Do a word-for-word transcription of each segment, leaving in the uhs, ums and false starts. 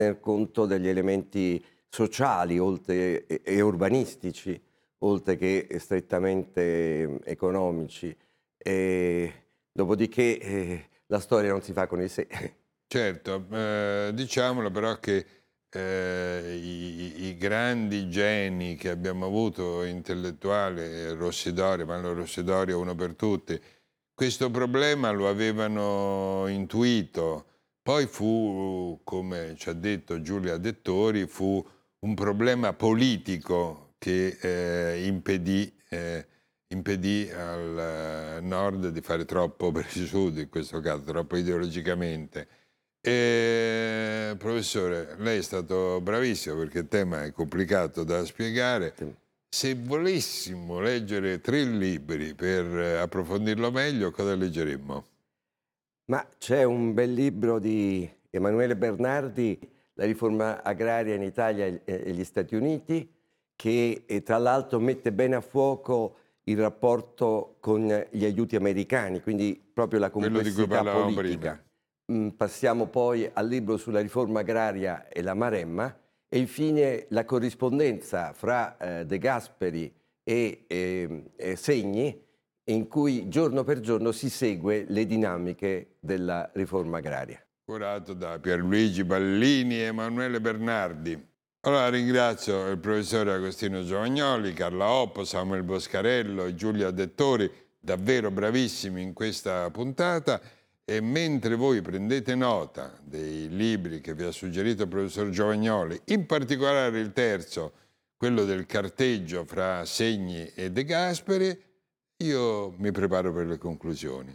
tener conto degli elementi sociali oltre e e urbanistici, oltre che strettamente mhmm, economici. Ehm, dopodiché, ehm, la storia non si fa con i se Certo, ehm, diciamolo però che, ehm, i i i grandi geni che abbiamo avuto intellettuali, eh, Rossidori, ma no Rossidori è uno per tutti, questo problema lo avevano intuito. Poi fu, come ci ha detto Giulia Dettori, fu un problema politico che, ehm, impedì ehm, impedì al eh, nord di fare troppo per il sud, in questo caso, troppo ideologicamente. Ehm, professore, lei è stato bravissimo perché il tema è complicato da spiegare. Sì. Se volessimo leggere tre libri per eh, approfondirlo meglio, cosa leggeremmo? Ma c'è un bel libro di Emanuele Bernardi, La riforma agraria in Italia e e gli Stati Uniti, che, ehm, tra l'altro mette bene a fuoco il rapporto con gli aiuti americani, quindi proprio la Quello di cui complessità parlavamo prima. politica. Mhmm, passiamo poi al libro sulla riforma agraria e la Maremma e infine la corrispondenza fra, ehm, De Gasperi e, ehm, e Segni, in cui giorno per giorno si segue le dinamiche della riforma agraria. Curato da Pierluigi Ballini e Emanuele Bernardi. Allora ringrazio il professore Agostino Giovagnoli, Carla Oppo, Samuel Boscarello e Giulia Dettori, davvero bravissimi in questa puntata. E mentre voi prendete nota dei libri che vi ha suggerito il professor Giovagnoli, in particolare il terzo, quello del carteggio fra Segni e De Gasperi, io mi preparo per le conclusioni.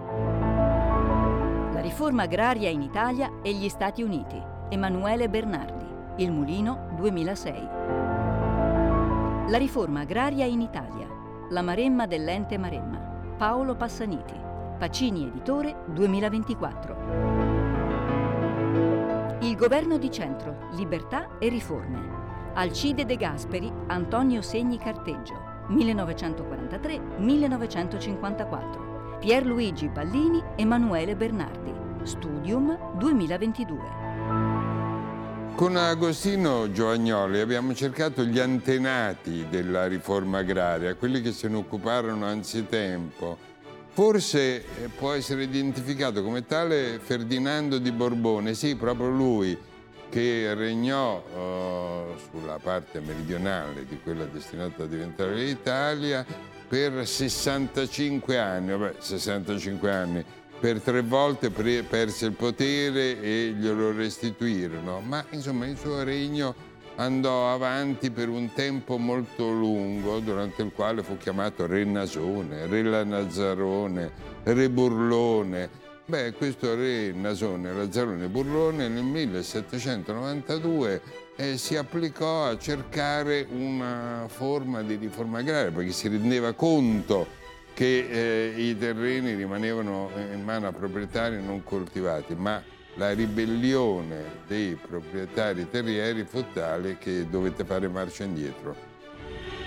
La riforma agraria in Italia e gli Stati Uniti. Emanuele Bernardi. Il Mulino, duemilasei. La riforma agraria in Italia. La Maremma dell'ente Maremma. Paolo Passaniti. Pacini Editore, duemilaventiquattro. Il governo di centro, libertà e riforme. Alcide De Gasperi, Antonio Segni Carteggio, millenovecentoquarantatré millenovecentocinquantaquattro. Pierluigi Ballini, Emanuele Bernardi. Studium duemilaventidue. Con Agostino Giovagnoli abbiamo cercato gli antenati della riforma agraria, quelli che se ne occuparono anzitempo. Forse eh, può essere identificato come tale Ferdinando di Borbone, sì, proprio lui, che regnò eh, sulla parte meridionale di quella destinata a diventare l'Italia per sessantacinque anni, vabbè, sessantacinque anni, per tre volte pre- perse il potere e glielo restituirono, ma insomma il suo regno andò avanti per un tempo molto lungo, durante il quale fu chiamato Re Nasone, Re Lazzarone, Re Burlone. Beh, questo Re Nasone, Lazzarone e Burlone nel millesettecentonovantadue eh, si applicò a cercare una forma di riforma agraria perché si rendeva conto che eh, i terreni rimanevano in mano a proprietari non coltivati, ma la ribellione dei proprietari terrieri fu tale che dovette fare marcia indietro.